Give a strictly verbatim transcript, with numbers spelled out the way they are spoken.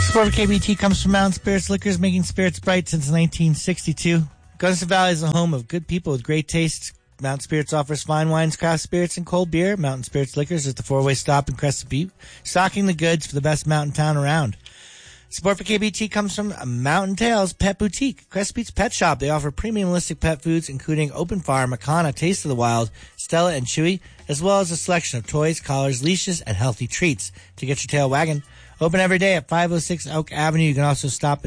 Support for K B T comes from Mountain Spirits Liquors, making spirits bright since nineteen sixty-two. Gunnison Valley is the home of good people with great taste. Mountain Spirits offers fine wines, craft spirits, and cold beer. Mountain Spirits Liquors is the four-way stop in Crescent Butte, stocking the goods for the best mountain town around. Support for K B T comes from Mountain Tales Pet Boutique, Crescent Butte's pet shop. They offer premium-listic pet foods, including Open Farm, Makana, Taste of the Wild, Stella, and Chewy, as well as a selection of toys, collars, leashes, and healthy treats to get your tail wagging. Open every day at five oh six Elk Avenue. You can also stop